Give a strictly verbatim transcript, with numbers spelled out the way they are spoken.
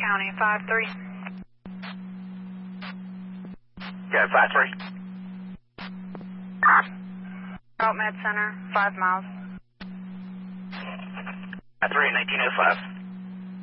County, five three. Yeah, five three. Out Med Center, five miles. five three, nineteen oh five.